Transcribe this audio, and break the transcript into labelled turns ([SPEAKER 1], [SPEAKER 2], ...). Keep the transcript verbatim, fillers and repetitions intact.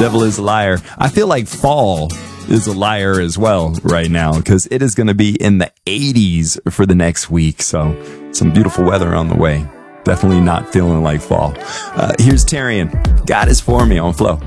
[SPEAKER 1] Devil is a liar. I feel like fall is a liar as well right now because it is going to be in the eighties for the next week. So some beautiful weather on the way. Definitely not feeling like fall. Uh, here's Tarian. God is for me on Flow.